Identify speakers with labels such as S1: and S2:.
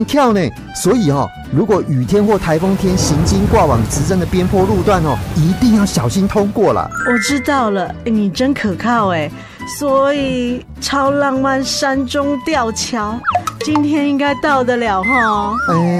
S1: 跳呢，所以如果雨天或台风天行经挂网直针的边坡路段一定要小心通过啦。
S2: 我知道了，你真可靠哎。所以超浪漫山中吊桥今天应该到得了齁。